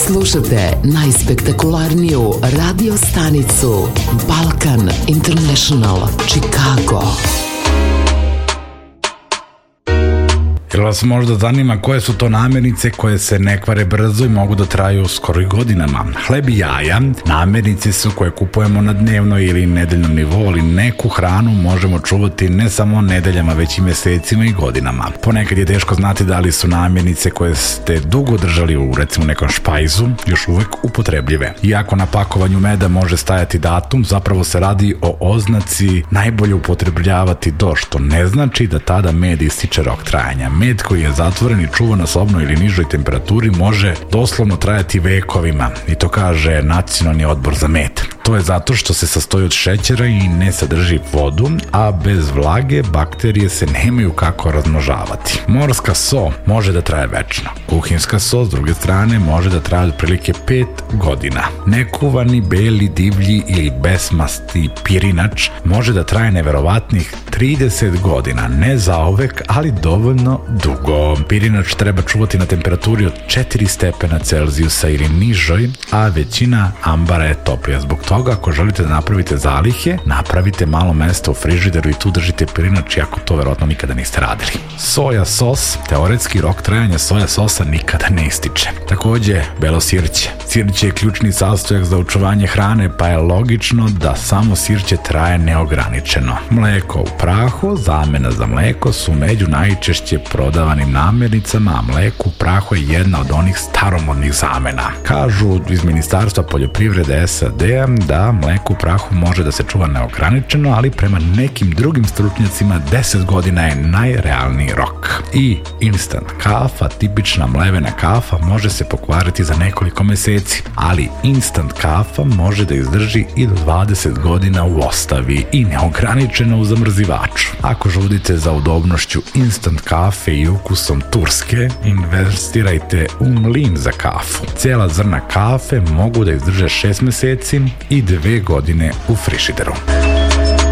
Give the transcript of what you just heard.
Slušate najspektakularniju radio stanicu Balkan International, Chicago. Jel vas možda zanima koje su to namirnice koje se ne kvare brzo i mogu da traju skoro i godinama? Hleb i jaja namirnice su koje kupujemo na dnevnoj ili nedeljnom nivou, ali neku hranu možemo čuvati ne samo nedeljama, već i mesecima i godinama. Ponekad je teško znati da li su namirnice koje ste dugo držali u recimo nekom špajzu još uvek upotrebljive. Iako na pakovanju meda može stajati datum, zapravo se radi o oznaci najbolje upotrebljavati do, što ne znači da tada med ističe rok trajanja. Med koji je zatvoren i čuvan na sobnoj ili nižoj temperaturi može doslovno trajati vekovima, i to kaže Nacionalni odbor za med. To je zato što se sastoji od šećera i ne sadrži vodu, a bez vlage bakterije se nemaju kako razmnožavati. Morska so može da traje večno. Kuhinska so, s druge strane, može da traje otprilike 5 godina. Nekuvani, beli, divlji ili besmasti pirinač može da traje neverovatnih 30 godina. Ne zauvek, ali dovoljno dugo. Pirinač treba čuvati na temperaturi od 4 stepena Celzijusa ili nižoj, a većina ambara je toplija. Zbog toga, ako želite da napravite zalihe, napravite malo mesta u frižideru i tu držite pirinač, iako to verovatno nikada niste radili. Soja sos, teoretski rok trajanja soja sosa nikada ne ističe. Takođe, belo sirće. Sirće je ključni sastojak za očuvanje hrane, pa je logično da samo sirće traje neograničeno. Mleko u prahu, zamena za mleko, su među najčešće prodavanim namirnicama, a mleko u prahu je jedna od onih staromodnih zamena. Kažu iz Ministarstva poljoprivrede SAD-a da mleko u prahu može da se čuva neograničeno, ali prema nekim drugim stručnjacima 10 godina je najrealniji rok. I instant kafa, tipična mlevena kafa, može se pokvariti za nekoliko meseci, ali instant kafa može da izdrži i do 20 godina u ostavi i neograničeno u zamrzivaču. Ako žudite za udobnošću instant kafe i ukusom Turske, investirajte u mlin za kafu. Cijela zrna kafe mogu da izdrže 6 meseci i 2 godine u frižideru.